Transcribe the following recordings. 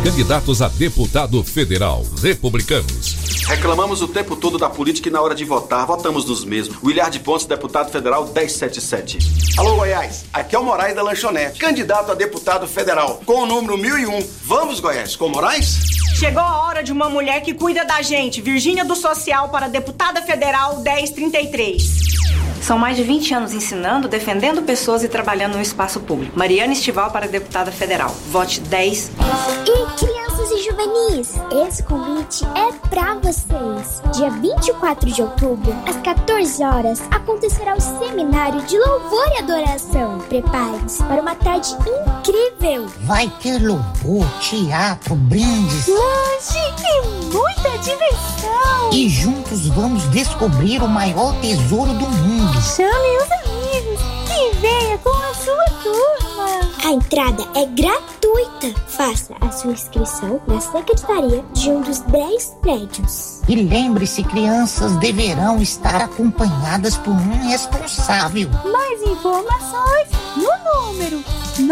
Candidatos a deputado federal, republicanos. Reclamamos o tempo todo da política e na hora de votar, votamos nos mesmos. Williard Pontes, deputado federal 1077. Alô, Goiás. Aqui é o Moraes da Lanchonete, candidato a deputado federal, com o número 1001. Vamos, Goiás, com Moraes? Chegou a hora de uma mulher que cuida da gente. Virgínia do Social para deputada federal 1033. São mais de 20 anos ensinando, defendendo pessoas e trabalhando no espaço público. Mariana Estival para deputada federal. Vote 10. E crianças e juvenis, esse convite é pra vocês. Dia 24 de outubro, às 14 horas, acontecerá o seminário de louvor e adoração. Prepare-se para uma tarde incrível. Vai ter louvor, teatro, brindes, lanche e muita diversão. E juntos vamos descobrir o maior tesouro do mundo. Chame os amigos e venha com a sua turma. A entrada é gratuita. Faça a sua inscrição na secretaria de um dos 10 prédios. E lembre-se, crianças deverão estar acompanhadas por um responsável. Mais informações no número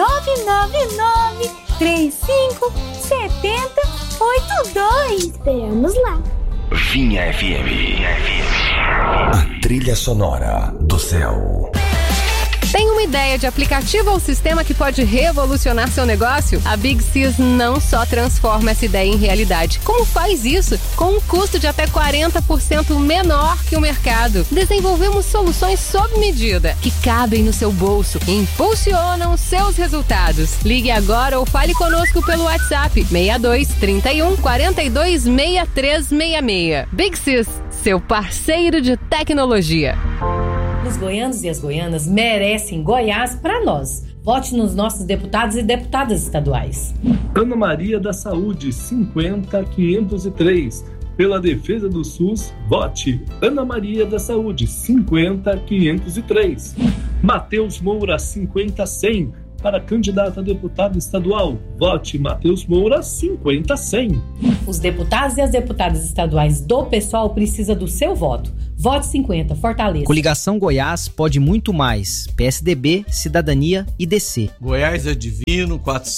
999-357082. Esperamos lá. Vinha FM. A trilha sonora do céu. Tem uma ideia de aplicativo ou sistema que pode revolucionar seu negócio? A Big Sis não só transforma essa ideia em realidade, como faz isso com um custo de até 40% menor que o mercado. Desenvolvemos soluções sob medida, que cabem no seu bolso e impulsionam seus resultados. Ligue agora ou fale conosco pelo WhatsApp 62 31 42 6366. Big Sis, seu parceiro de tecnologia. Os goianos e as goianas merecem Goiás para nós. Vote nos nossos deputados e deputadas estaduais. Ana Maria da Saúde, 50503. Pela defesa do SUS, vote Ana Maria da Saúde, 50503. Matheus Moura, 50100. Para candidato a deputado estadual, vote Matheus Moura 50100. Os deputados e as deputadas estaduais do PSOL precisam do seu voto. Vote 50, Fortaleza. Coligação Goiás pode muito mais. PSDB, Cidadania e DC. Goiás é divino,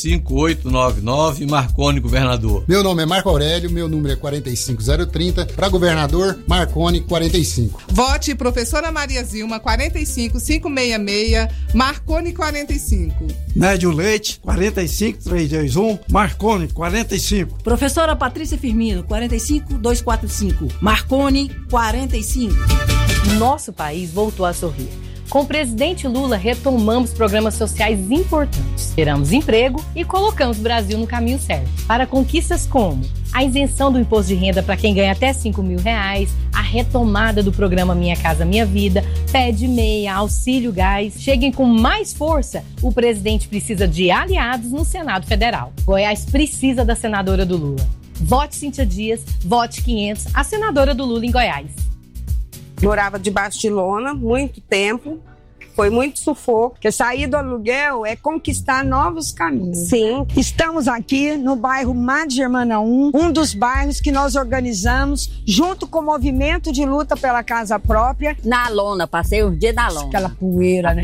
45899, Marconi, governador. Meu nome é Marco Aurélio, meu número é 45030. Para governador, Marconi, 45. Vote professora Maria Zilma, 45566, Marconi, 45. Nédio Leite, 45321, Marconi, 45. Professora Patrícia Firmino, 45245, Marconi, 45. Nosso país voltou a sorrir. Com o presidente Lula, retomamos programas sociais importantes, geramos emprego e colocamos o Brasil no caminho certo. Para conquistas como a isenção do imposto de renda para quem ganha até R$5.000, a retomada do programa Minha Casa Minha Vida, pé de meia, auxílio gás. Cheguem com mais força. O presidente precisa de aliados no Senado Federal. Goiás precisa da senadora do Lula. Vote Cíntia Dias, vote 500, a senadora do Lula em Goiás. Morava debaixo de lona, muito tempo. Foi muito sufoco, porque sair do aluguel é conquistar novos caminhos. Sim. Estamos aqui no bairro Madre Germana 1, um dos bairros que nós organizamos junto com o movimento de luta pela casa própria. Na lona, passei os dias na lona. Aquela poeira, né?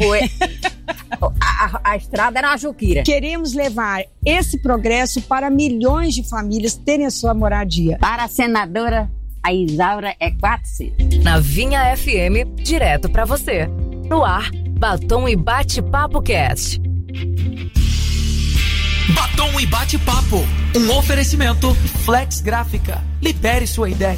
A estrada era uma juquira. Queremos levar esse progresso para milhões de famílias terem a sua moradia. Para a senadora, a Isaura é 400. Na Vinha FM, direto para você. No ar, Batom e Bate-Papo Cast. Batom e Bate-Papo. Um oferecimento Flex Gráfica. Libere sua ideia.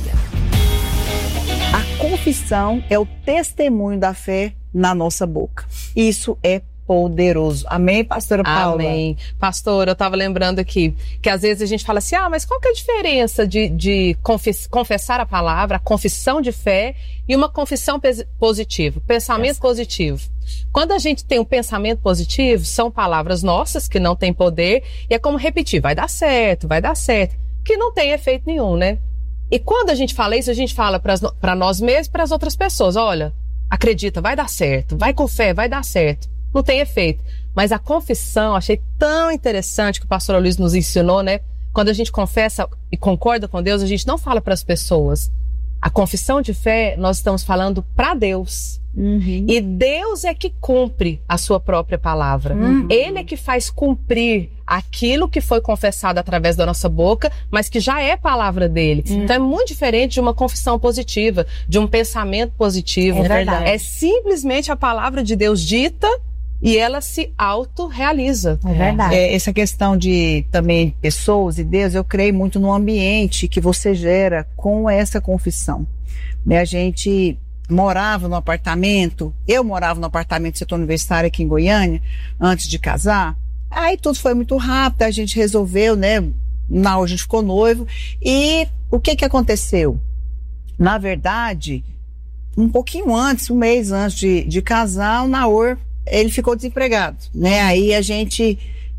A confissão é o testemunho da fé na nossa boca. Isso é poderoso. Amém, pastora Paula? Amém. Pastora, eu estava lembrando aqui que às vezes a gente fala assim, mas qual que é a diferença de confessar a palavra, a confissão de fé e uma confissão positiva, pensamento positivo? Quando a gente tem um pensamento positivo, são palavras nossas que não têm poder e é como repetir, vai dar certo, que não tem efeito nenhum, né? E quando a gente fala isso, a gente fala para nós mesmos e para as outras pessoas, olha, acredita, vai dar certo, vai com fé, vai dar certo. Não tem efeito. Mas a confissão, achei tão interessante que o pastor Luiz nos ensinou, né? Quando a gente confessa e concorda com Deus, a gente não fala para as pessoas. A confissão de fé, nós estamos falando para Deus. Uhum. E Deus é que cumpre a sua própria palavra. Uhum. Ele é que faz cumprir aquilo que foi confessado através da nossa boca, mas que já é palavra dele. Então é muito diferente de uma confissão positiva, de um pensamento positivo. É verdade. É simplesmente a palavra de Deus dita e ela se autorrealiza. É verdade. Essa questão de também pessoas e Deus, eu creio muito no ambiente que você gera com essa confissão. Né? A gente morava no apartamento, eu morava no apartamento do setor universitário aqui em Goiânia, antes de casar. Aí tudo foi muito rápido, a gente resolveu, né? A gente ficou noivo. E o que aconteceu? Na verdade, um pouquinho antes, um mês antes de casar, o Naor, ele ficou desempregado, né? Aí a gente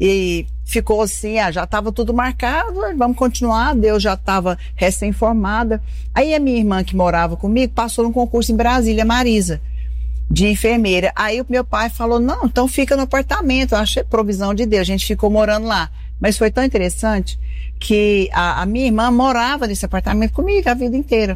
ficou assim, já estava tudo marcado, vamos continuar, Deus já estava recém-formada. Aí a minha irmã que morava comigo passou num concurso em Brasília, Marisa, de enfermeira. Aí o meu pai falou, não, então fica no apartamento. Eu achei provisão de Deus, a gente ficou morando lá. Mas foi tão interessante que a minha irmã morava nesse apartamento comigo a vida inteira.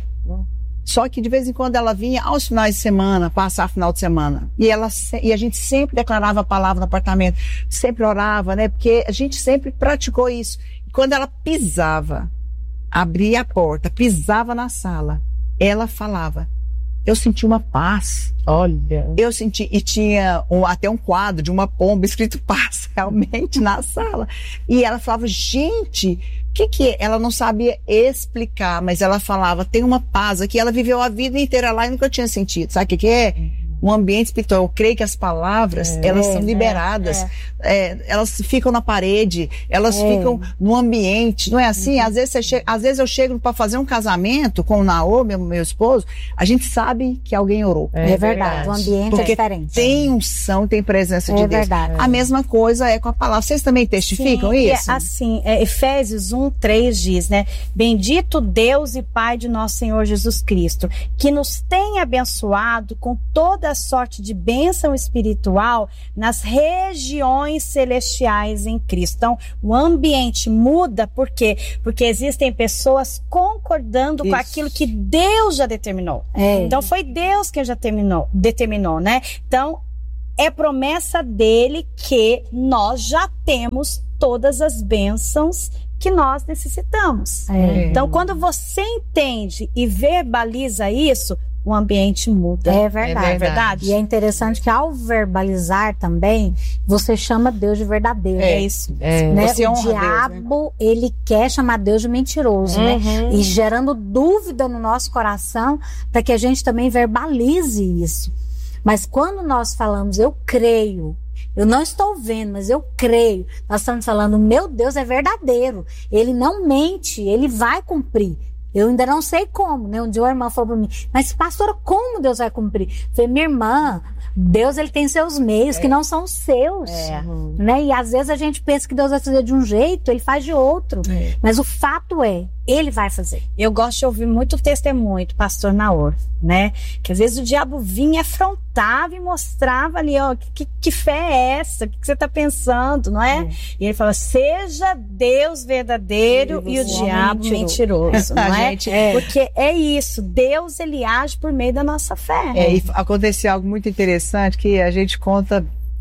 Só que de vez em quando ela vinha aos finais de semana, passar final de semana. E a gente sempre declarava a palavra no apartamento, sempre orava, né? Porque a gente sempre praticou isso. E quando ela pisava, abria a porta, pisava na sala, ela falava, eu senti uma paz. Olha. Eu senti, e tinha até um quadro de uma pomba escrito paz, realmente, na sala. E ela falava, gente, o que é? Ela não sabia explicar, mas ela falava, tem uma paz aqui. Ela viveu a vida inteira lá e nunca tinha sentido. Sabe o que é? Um ambiente espiritual. Eu creio que as palavras, elas são liberadas. Elas ficam na parede, elas ficam no ambiente, não é assim? Às vezes eu chego para fazer um casamento com o Naor, meu esposo, a gente sabe que alguém orou. É verdade, o ambiente porque é diferente. Tem unção, tem presença de Deus. Verdade. A mesma coisa é com a palavra. Vocês também testificam isso? Assim, Efésios 1:3 diz, né? Bendito Deus e Pai de nosso Senhor Jesus Cristo, que nos tem abençoado com toda a sorte de bênção espiritual nas regiões celestiais em Cristo. Então, o ambiente muda, por quê? Porque existem pessoas concordando com aquilo que Deus já determinou. Então, foi Deus que já determinou, né? Então, é promessa dele que nós já temos todas as bênçãos que nós necessitamos. Então, quando você entende e verbaliza isso, o ambiente muda. É verdade. É verdade. E é interessante que ao verbalizar também, você chama Deus de verdadeiro. É isso. Né? Você o honra diabo, ele quer chamar Deus de mentiroso, né? E gerando dúvida no nosso coração para que a gente também verbalize isso. Mas quando nós falamos, eu creio, eu não estou vendo, mas eu creio, nós estamos falando, meu Deus é verdadeiro, ele não mente, ele vai cumprir. Eu ainda não sei como, né? Um dia uma irmã falou para mim, mas pastora, como Deus vai cumprir? Eu falei, minha irmã, Deus ele tem seus meios que não são os seus, né? E às vezes a gente pensa que Deus vai fazer de um jeito, ele faz de outro. Mas o fato é, ele vai fazer. Eu gosto de ouvir muito testemunho do pastor Naor, né? Que às vezes o diabo vinha, afrontava e mostrava ali, ó, que fé é essa? O que você está pensando, não é? E ele fala, seja Deus verdadeiro e o diabo mentiroso, não é? Porque é isso, Deus ele age por meio da nossa fé. E aconteceu algo muito interessante que a gente conta,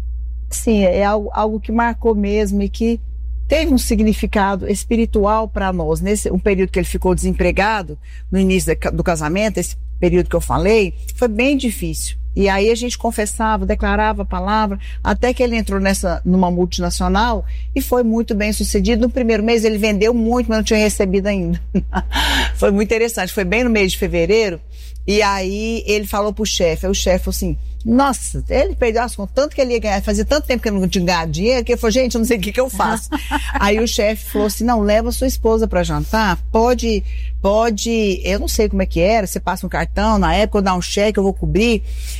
sim, é algo que marcou mesmo e que teve um significado espiritual para nós. Nesse um período que ele ficou desempregado, no início do casamento, esse período que eu falei, foi bem difícil. E aí a gente confessava, declarava a palavra, até que ele entrou numa multinacional e foi muito bem sucedido. No primeiro mês ele vendeu muito, mas não tinha recebido ainda. Foi muito interessante, foi bem no mês de fevereiro. E aí ele falou pro chefe, aí o chefe falou assim, nossa, ele perdeu as contas, tanto que ele ia ganhar, fazia tanto tempo que ele não tinha ganhado dinheiro, que ele falou, gente, eu não sei o que eu faço. Aí o chefe falou assim, não, leva sua esposa pra jantar, pode, eu não sei como é que era, você passa um cartão, na época eu dar um cheque, eu vou cobrir,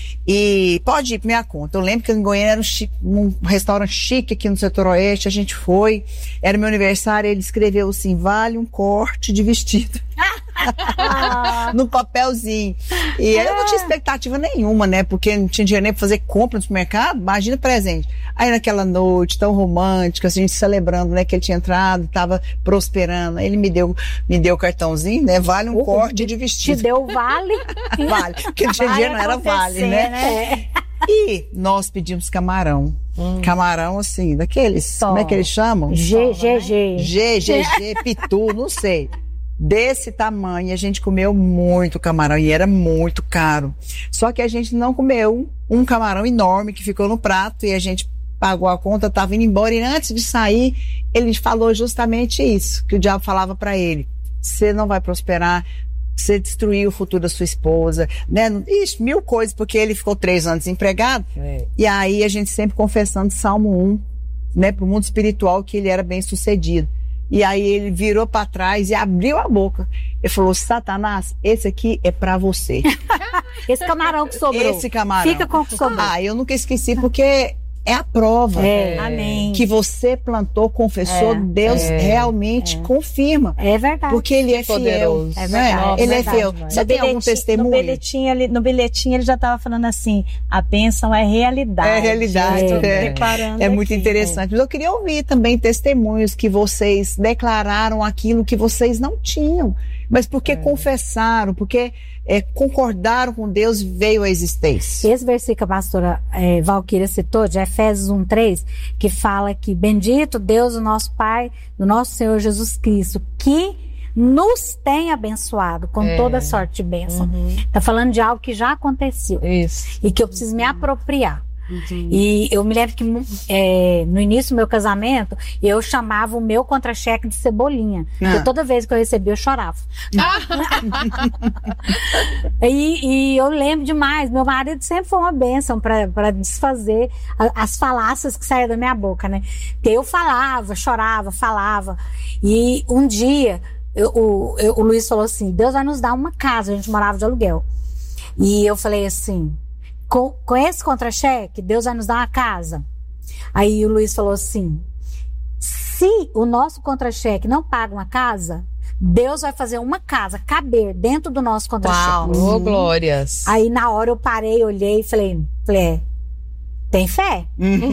e pode ir pra minha conta. Eu lembro que em Goiânia era um restaurante chique aqui no setor oeste, a gente foi, era meu aniversário, ele escreveu assim, vale um corte de vestido. No papelzinho. E eu não tinha expectativa nenhuma, né? Porque não tinha dinheiro nem pra fazer compra no supermercado, imagina presente. Aí naquela noite tão romântica, a gente celebrando, né? Que ele tinha entrado, tava prosperando. Aí ele me deu o cartãozinho, né? Vale um corte de vestido. Te deu vale? Vale. Porque o dinheiro não era vale, né? E nós pedimos camarão. Camarão, assim, daqueles, como é que eles chamam? GGG, pitu, não sei. Desse tamanho, a gente comeu muito camarão e era muito caro. Só que a gente não comeu um camarão enorme que ficou no prato e a gente pagou a conta, estava indo embora e antes de sair, ele falou justamente isso, que o diabo falava para ele: você não vai prosperar, você destruiu o futuro da sua esposa, né? Ixi, 1000 coisas, porque ele ficou 3 anos desempregado. E aí a gente sempre confessando Salmo 1, né, pro mundo espiritual, que ele era bem sucedido. E aí ele virou para trás e abriu a boca. Ele falou: Satanás, esse aqui é para você. Esse camarão que sobrou. Esse camarão. Fica com o que sobrou. Eu nunca esqueci, porque é a prova Amém. que você plantou, confessou, Deus realmente confirma. É verdade. Porque ele é fiel. É verdade. Ele é fiel. Você tem algum testemunho? No bilhetinho ele já estava falando assim: a bênção é realidade. É realidade. É muito interessante. Mas eu queria ouvir também testemunhos que vocês declararam aquilo que vocês não tinham, mas porque confessaram, porque concordaram com Deus, veio à existência. Esse versículo que a pastora Valquíria citou, de Efésios 1:3, que fala que bendito Deus, o nosso Pai, do nosso Senhor Jesus Cristo, que nos tem abençoado com toda sorte de bênção. Tá falando de algo que já aconteceu. Isso. E que eu preciso me apropriar. E eu me lembro que no início do meu casamento eu chamava o meu contra-cheque de Cebolinha, porque toda vez que eu recebia eu chorava. E eu lembro demais, meu marido sempre foi uma bênção para desfazer as falácias que saíam da minha boca, né? Porque eu falava, chorava, falava. E um dia o Luiz falou assim: Deus vai nos dar uma casa. A gente morava de aluguel. E eu falei assim: com esse contra-cheque, Deus vai nos dar uma casa. Aí o Luiz falou assim: se o nosso contra-cheque não paga uma casa, Deus vai fazer uma casa caber dentro do nosso contra-cheque. Uau, glórias. Aí na hora eu parei, olhei e falei, tem fé?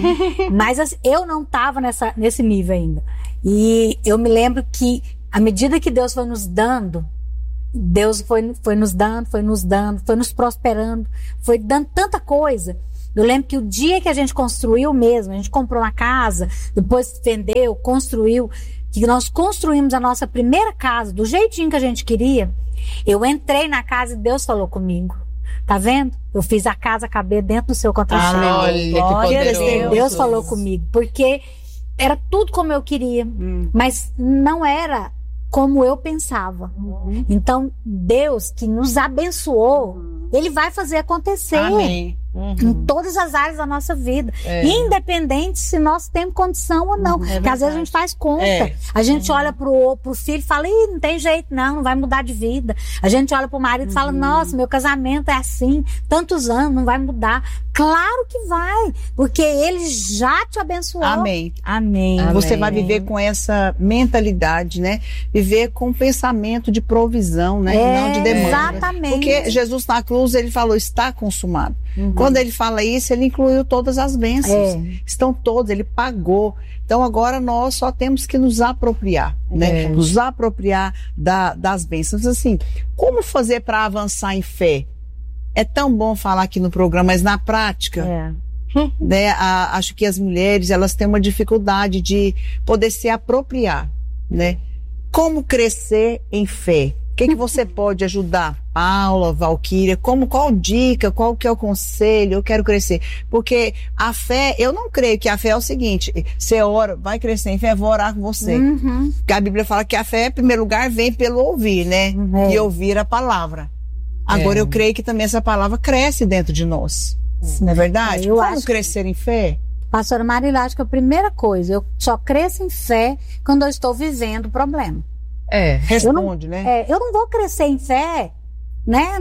Mas assim, eu não estava nesse nível ainda. E eu me lembro que, à medida que Deus foi nos dando, Deus foi nos dando, foi nos prosperando, foi dando tanta coisa. Eu lembro que o dia que a gente construiu mesmo, a gente comprou uma casa, depois vendeu, construiu, que nós construímos a nossa primeira casa do jeitinho que a gente queria, eu entrei na casa e Deus falou comigo. Tá vendo? Eu fiz a casa caber dentro do seu contra-cheque. Olha, que poderoso. Deus falou comigo, porque era tudo como eu queria, mas não era como eu pensava. Então, Deus que nos abençoou, Ele vai fazer acontecer. Amém. Em todas as áreas da nossa vida. Independente se nós temos condição ou não. Porque às vezes a gente faz conta. A gente olha pro filho e fala: ih, não tem jeito não vai mudar de vida. A gente olha pro marido e fala: nossa, meu casamento é assim, tantos anos, não vai mudar. Claro que vai, porque Ele já te abençoou. Amém. Você vai viver com essa mentalidade, né? Viver com um pensamento de provisão, né? E não de demanda. Exatamente. Porque Jesus na cruz, Ele falou: está consumado. Quando Ele fala isso, Ele incluiu todas as bênçãos. Estão todas, Ele pagou. Então agora nós só temos que nos apropriar, né? Nos apropriar das bênçãos. Assim, como fazer para avançar em fé? É tão bom falar aqui no programa, mas na prática, né? Acho que as mulheres, elas têm uma dificuldade de poder se apropriar, né? Como crescer em fé? O que você pode ajudar? Paula, Valquíria, qual dica, qual que é o conselho? Eu quero crescer. Porque a fé, eu não creio que a fé é o seguinte: você ora, vai crescer em fé, vou orar com você. Porque a Bíblia fala que a fé, em primeiro lugar, vem pelo ouvir, né? E ouvir a palavra. Agora eu creio que também essa palavra cresce dentro de nós. Não é verdade? Como crescer em fé? Pastora Marília, acho que a primeira coisa, eu só cresço em fé quando eu estou vivendo o problema. Responde, né? Eu não vou crescer em fé, né,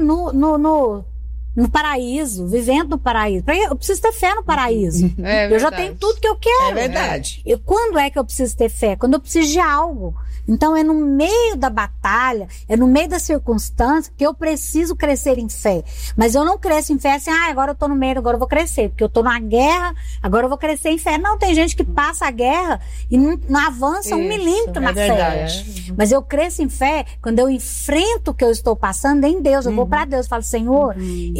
no paraíso, vivendo no paraíso. Eu preciso ter fé no paraíso. Eu já tenho tudo que eu quero. É verdade. E quando é que eu preciso ter fé? Quando eu preciso de algo. Então é no meio da batalha, é no meio da circunstância que eu preciso crescer em fé. Mas eu não cresço em fé assim: agora eu tô no meio, agora eu vou crescer. Porque eu tô numa guerra, agora eu vou crescer em fé. Não, tem gente que passa a guerra e não avança 1 milímetro na fé. Mas eu cresço em fé quando eu enfrento o que eu estou passando em Deus. Eu vou para Deus e falo: Senhor,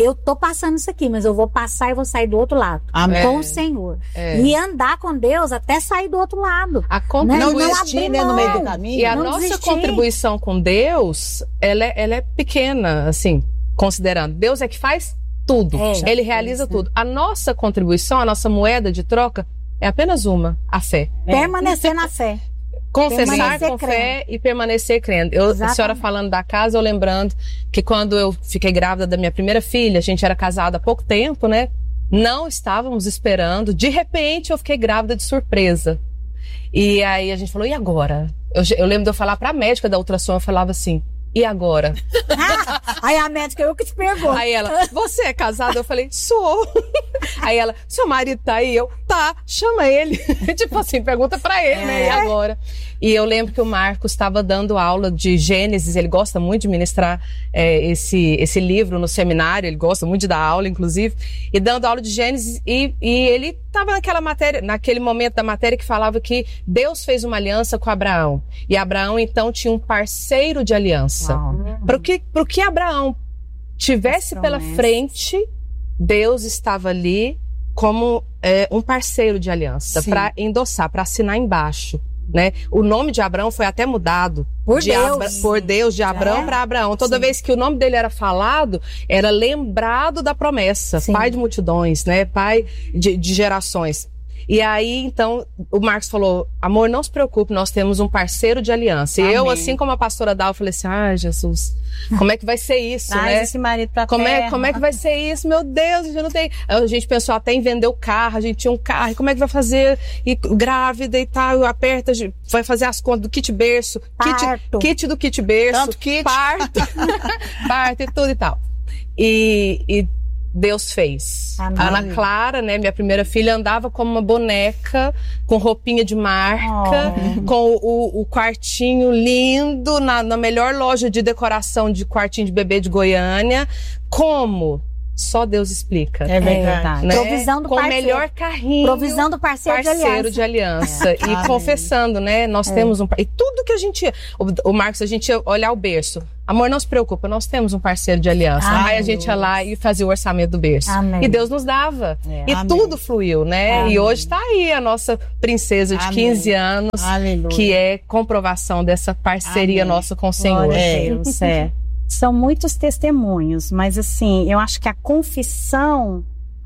eu tô passando isso aqui, mas eu vou passar e vou sair do outro lado. Amém. Com o Senhor. E andar com Deus até sair do outro lado. Não desistir, né, no meio do caminho. E a nossa contribuição com Deus, ela é pequena, assim, considerando. Deus é que faz tudo. Ele realiza tudo. A nossa contribuição, a nossa moeda de troca é apenas uma, a fé. Permanecer na fé. Confessar com fé e permanecer crendo. A senhora falando da casa, eu lembrando que quando eu fiquei grávida da minha primeira filha, a gente era casado há pouco tempo, né? Não estávamos esperando. De repente, eu fiquei grávida de surpresa. E aí a gente falou, e agora? Eu lembro de eu falar pra médica da ultrassom, eu falava assim, e agora? Aí a médica, eu que te pergunto. Aí ela, você é casada? Eu falei, sou. Aí ela, seu marido tá aí? Eu, tá, chama ele. Tipo assim, pergunta pra ele, né? E agora? E eu lembro que o Marcos estava dando aula de Gênesis, ele gosta muito de ministrar esse livro no seminário, ele gosta muito de dar aula, inclusive, e dando aula de Gênesis, e ele estava naquele momento da matéria que falava que Deus fez uma aliança com Abraão, e Abraão então tinha um parceiro de aliança. Para o que Abraão tivesse pela frente, Deus estava ali como um parceiro de aliança, para endossar, para assinar embaixo. Né? O nome de Abraão foi até mudado por Deus de Abraão para Abraão. Toda vez que o nome dele era falado, era lembrado da promessa. Pai de multidões, né? Pai de gerações. E aí, então, o Marcos falou, amor, não se preocupe, nós temos um parceiro de aliança. E eu, assim como a pastora Dal, falei assim, Jesus, como é que vai ser isso, né? Esse marido pra como é que vai ser isso? Meu Deus, a gente não tem... A gente pensou até em vender o carro, a gente tinha um carro, e como é que vai fazer? E grávida e tal, aperta, vai fazer as contas do kit berço, kit do kit berço, parto e tudo e tal. E Deus fez. Amém. Ana Clara, né, minha primeira filha, andava como uma boneca, com roupinha de marca, com o quartinho lindo, na melhor loja de decoração de quartinho de bebê de Goiânia. Como? Só Deus explica. É verdade. Né? Provisão do com parceiro. O melhor carrinho. Provisão do parceiro de aliança. E confessando, né? Nós temos um... E tudo que a gente... O Marcos, a gente ia olhar o berço. Amor, não se preocupa, nós temos um parceiro de aliança. Aí a gente ia lá e fazia o orçamento do berço. E Deus nos dava. E tudo fluiu, né? E hoje tá aí a nossa princesa de 15 anos, que é comprovação dessa parceria nossa com o Senhor. Glória a Deus, São muitos testemunhos, mas assim, eu acho que a confissão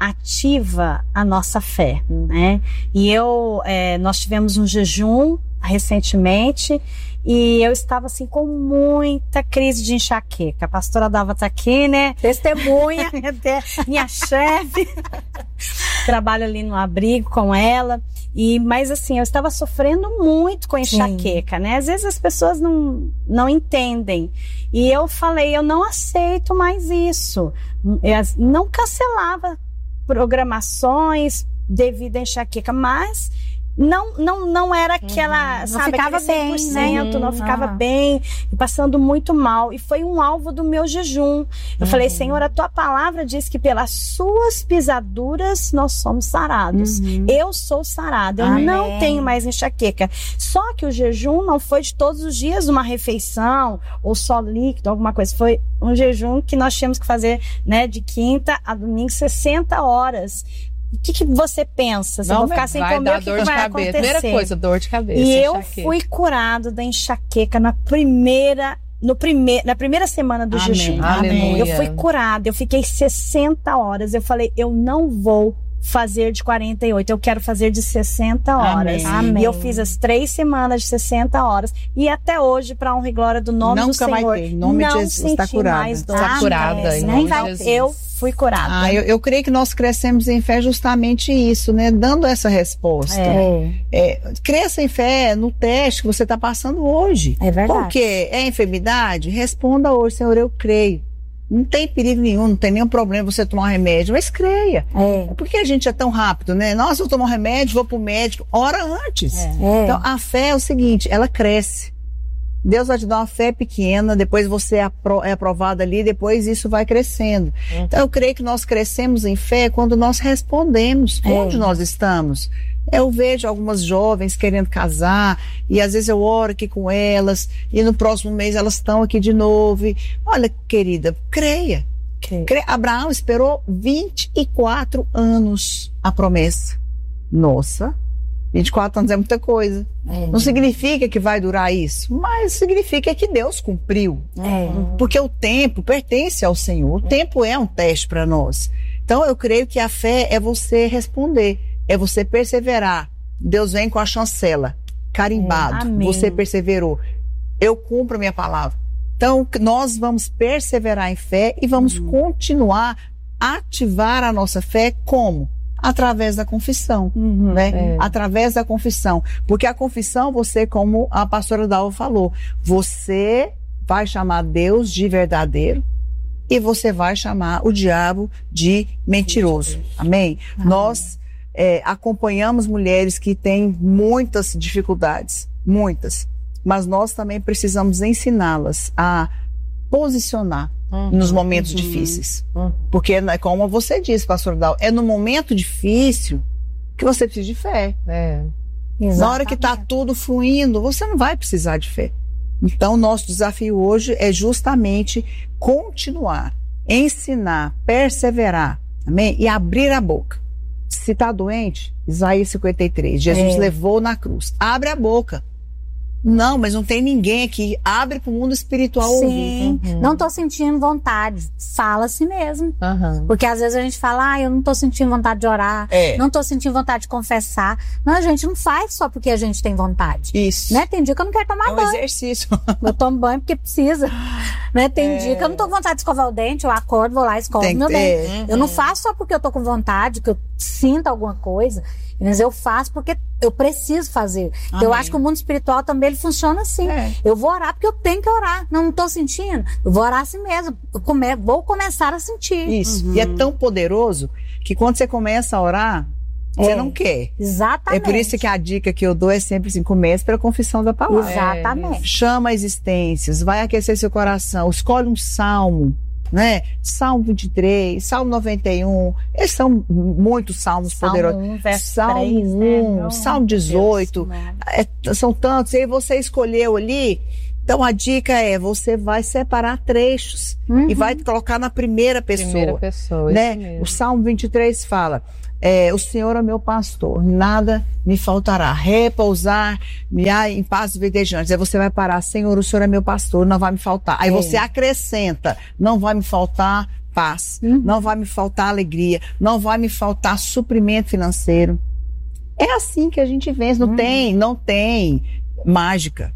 ativa a nossa fé, né? E nós tivemos um jejum recentemente e eu estava assim com muita crise de enxaqueca. A pastora Dava tá aqui, né? Testemunha, minha chefe. Trabalho ali no abrigo com ela. Mas assim, eu estava sofrendo muito com enxaqueca, né? Às vezes as pessoas não entendem. E eu falei, eu não aceito mais isso. Eu não cancelava programações devido à enxaqueca, mas não era aquela, não ficava bem, 100%, não ficava bem, e passando muito mal, e foi um alvo do meu jejum. Eu falei, Senhor, a tua palavra diz que pelas suas pisaduras nós somos sarados. Eu sou sarada, eu não tenho mais enxaqueca. Só que o jejum não foi de todos os dias uma refeição, ou só líquido, alguma coisa. Foi um jejum que nós tínhamos que fazer, né, de quinta a domingo, 60 horas. O que você pensa? Se eu vou ficar sem comer, o que vai acontecer? Primeira coisa, dor de cabeça. E eu fui curado da enxaqueca na primeira semana do jejum. Aleluia. Eu fui curada, eu fiquei 60 horas. Eu falei, eu não vou fazer de 48, eu quero fazer de 60 horas. E eu fiz as 3 semanas de 60 horas. E até hoje, para honra e glória do nome do Senhor, nunca vai ter. Em nome de Jesus, está curada. Mais dor. Está curada. Nem vai. Eu fui curada. Eu creio que nós crescemos em fé justamente isso, né? Dando essa resposta. Cresça em fé no teste que você está passando hoje. É verdade. Porque é enfermidade? Responda hoje, Senhor, eu creio. Não tem perigo nenhum, não tem nenhum problema você tomar um remédio, mas creia. Por que a gente é tão rápido, né? Nossa, eu tomo um remédio, vou pro médico, hora antes. Então, a fé é o seguinte, ela cresce. Deus vai te dar uma fé pequena, depois você é aprovado ali, depois isso vai crescendo. Então, eu creio que nós crescemos em fé quando nós respondemos onde nós estamos. Eu vejo algumas jovens querendo casar e às vezes eu oro aqui com elas e no próximo mês elas estão aqui de novo. Olha, querida, creia Abraão esperou 24 anos a promessa. Nossa, 24 anos é muita coisa. Não significa que vai durar isso, mas significa que Deus cumpriu. Porque o tempo pertence ao Senhor. O tempo é um teste para nós. Então eu creio que a fé é você responder, é você perseverar. Deus vem com a chancela, carimbado. Você perseverou. Eu cumpro a minha palavra. Então nós vamos perseverar em fé e vamos continuar a ativar a nossa fé como? Através da confissão, né? Através da confissão. Porque a confissão, você, como a pastora Dalva falou, você vai chamar Deus de verdadeiro e você vai chamar o diabo de mentiroso. Amém? Nós acompanhamos mulheres que têm muitas dificuldades, muitas, mas nós também precisamos ensiná-las a posicionar nos momentos difíceis. Porque, como você disse, pastor Dal, é no momento difícil que você precisa de fé. Na hora que está tudo fluindo, você não vai precisar de fé. Então, nosso desafio hoje é justamente continuar, ensinar, perseverar, amém? E abrir a boca. Se está doente, Isaías 53, Jesus levou na cruz. Abre a boca. Não, mas não tem ninguém aqui. Abre para o mundo espiritual ouvir. Não estou sentindo vontade. Fala assim mesmo. Porque às vezes a gente fala, eu não estou sentindo vontade de orar. Não estou sentindo vontade de confessar. Não, a gente não faz só porque a gente tem vontade. Isso. Né? Tem dia que eu não quero tomar banho. Exercício. Eu tomo banho porque precisa. Né? Tem dia que eu não estou com vontade de escovar o dente. Eu acordo, vou lá e escovo meu dente. Eu não faço só porque eu estou com vontade, que eu sinto alguma coisa. Mas eu faço porque eu preciso fazer. Eu acho que o mundo espiritual também ele funciona assim. Eu vou orar porque eu tenho que orar. Não estou sentindo. Eu vou orar assim mesmo. Vou começar a sentir. Isso. E é tão poderoso que quando você começa a orar, você não quer. Exatamente. É por isso que a dica que eu dou é sempre assim, comece pela confissão da palavra. Exatamente. Chama existências, vai aquecer seu coração, escolhe um salmo, né? Salmo 23, Salmo 91, esses são muitos salmos poderosos. 1, verso Salmo 3, 1, né? Salmo 18, são tantos, e aí você escolheu ali. Então a dica é, você vai separar trechos e vai colocar na primeira pessoa. Né? O Salmo 23 fala, o Senhor é meu pastor, nada me faltará, repousar-me em pastos verdejantes. Aí você vai parar, Senhor, o Senhor é meu pastor, não vai me faltar. Aí você acrescenta, não vai me faltar paz, não vai me faltar alegria, não vai me faltar suprimento financeiro. É assim que a gente vence, não tem mágica.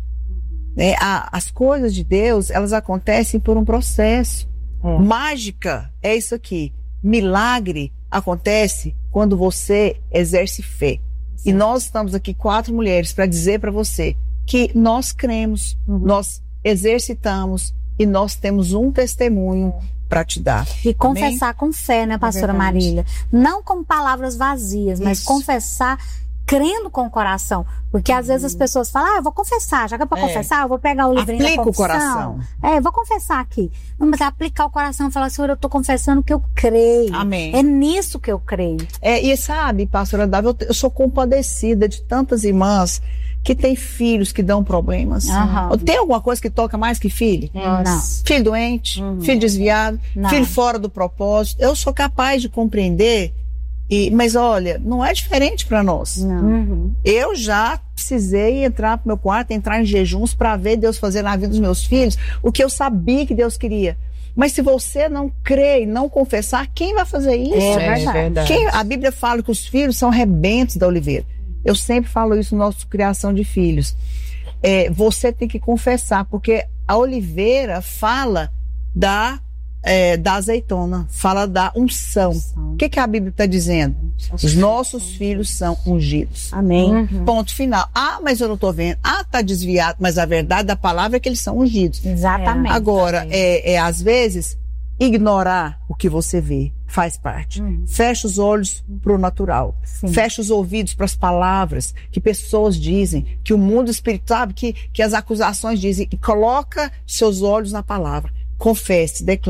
As coisas de Deus, elas acontecem por um processo. Mágica é isso aqui. Milagre acontece quando você exerce fé. E nós estamos aqui 4 mulheres para dizer para você que nós cremos, nós exercitamos e nós temos um testemunho para te dar. E confessar com fé, né, pastora Marília? Não com palavras vazias, mas confessar crendo com o coração. Porque às vezes as pessoas falam, eu vou confessar, já que é pra confessar, eu vou pegar o livrinho da confissão. Aplica o coração. Vou confessar aqui. Não, mas aplicar o coração e falar, Senhor, eu tô confessando que eu creio. Amém. É nisso que eu creio. E sabe, pastora Dávila, eu sou compadecida de tantas irmãs que têm filhos que dão problemas. Tem alguma coisa que toca mais que filho? Não. Filho doente, filho desviado, filho fora do propósito. Eu sou capaz de compreender. Mas olha, não é diferente para nós. Eu já precisei entrar pro meu quarto, entrar em jejuns para ver Deus fazer na vida dos meus filhos o que eu sabia que Deus queria. Mas se você não crê e não confessar, quem vai fazer isso? É verdade. A Bíblia fala que os filhos são rebentos da oliveira. Eu sempre falo isso na nossa criação de filhos. Você tem que confessar, porque a oliveira fala da azeitona, fala da unção. O que a Bíblia está dizendo? Os nossos filhos são ungidos. Amém. Ponto final. Mas eu não estou vendo. Está desviado. Mas a verdade da palavra é que eles são ungidos. Exatamente. Agora, às vezes, ignorar o que você vê faz parte. Fecha os olhos para o natural. Fecha os ouvidos para as palavras que pessoas dizem, que o mundo espiritual, sabe, que as acusações dizem. E coloca seus olhos na palavra. Confesse, declare.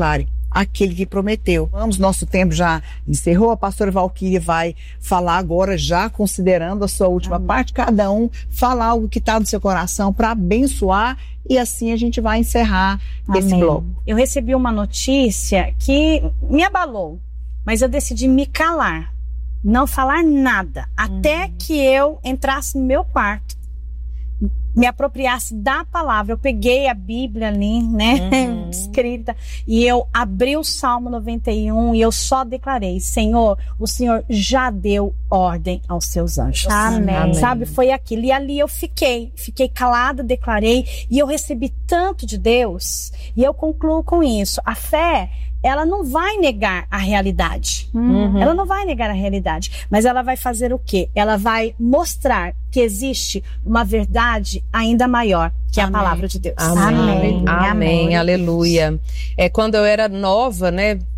aquele que prometeu. Vamos, nosso tempo já encerrou, a pastora Valquíria vai falar agora, já considerando a sua última parte, cada um fala algo que está no seu coração para abençoar, e assim a gente vai encerrar esse bloco. Eu recebi uma notícia que me abalou, mas eu decidi me calar, não falar nada, até que eu entrasse no meu quarto, me apropriasse da palavra. Eu peguei a Bíblia ali, né, escrita, e eu abri o Salmo 91 e eu só declarei: Senhor, o Senhor já deu ordem aos seus anjos. Amém. Sabe, foi aquilo. E ali eu fiquei calada, declarei, e eu recebi tanto de Deus. E eu concluo com isso: a fé, ela não vai negar a realidade. Ela não vai negar a realidade. Mas ela vai fazer o quê? Ela vai mostrar que existe uma verdade ainda maior, que é a palavra de Deus. Amém. Aleluia. Quando eu era nova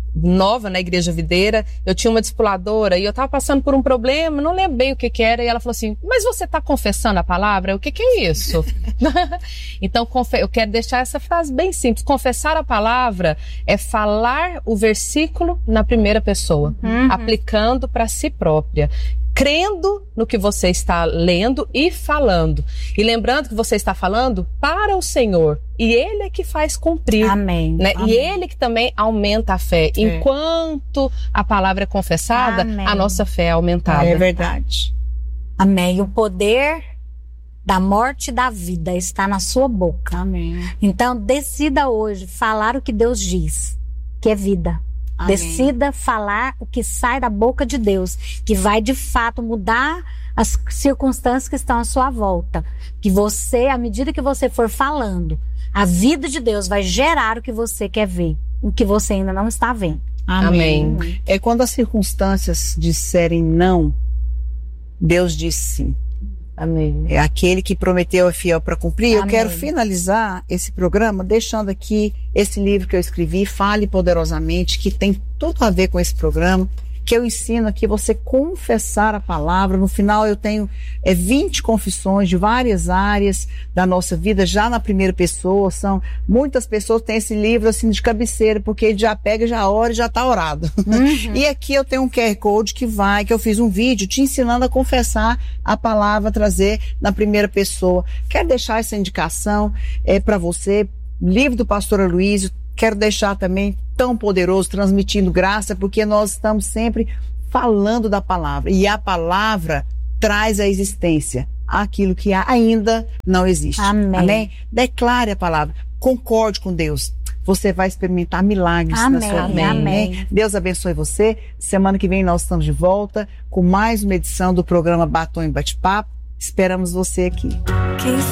na Igreja Videira, eu tinha uma discipuladora e eu estava passando por um problema, não lembro bem o que era, e ela falou assim: mas você está confessando a palavra? O que é isso? Então, eu quero deixar essa frase bem simples. Confessar a palavra é falar o versículo na primeira pessoa, aplicando para si própria, crendo no que você está lendo e falando. E lembrando que você está falando para o Senhor. E Ele é que faz cumprir. Amém. Né? Amém. E Ele que também aumenta a fé. Enquanto a palavra é confessada, a nossa fé é aumentada. É verdade. Amém. O poder da morte e da vida está na sua boca. Amém. Então, decida hoje falar o que Deus diz, que é vida. Amém. Decida falar o que sai da boca de Deus, que vai de fato mudar as circunstâncias que estão à sua volta. Que você, à medida que você for falando, a vida de Deus vai gerar o que você quer ver, o que você ainda não está vendo. Amém. É quando as circunstâncias disserem não, Deus diz sim. Amém. É aquele que prometeu é fiel para cumprir. Amém. Eu quero finalizar esse programa deixando aqui esse livro que eu escrevi, Fale Poderosamente, que tem tudo a ver com esse programa, que eu ensino aqui você confessar a palavra. No final eu tenho 20 confissões de várias áreas da nossa vida, já na primeira pessoa. Muitas pessoas têm esse livro assim de cabeceira, porque ele já pega, já ora e já está orado. E aqui eu tenho um QR Code que eu fiz um vídeo te ensinando a confessar a palavra, trazer na primeira pessoa. Quero deixar essa indicação para você, livro do pastor Aloysio. Quero deixar também Tão Poderoso, transmitindo graça, porque nós estamos sempre falando da palavra. E a palavra traz à existência aquilo que ainda não existe. Amém. Amém? Declare a palavra. Concorde com Deus. Você vai experimentar milagres na sua vida. Amém. Deus abençoe você. Semana que vem nós estamos de volta com mais uma edição do programa Batom e Bate-Papo. Esperamos você aqui.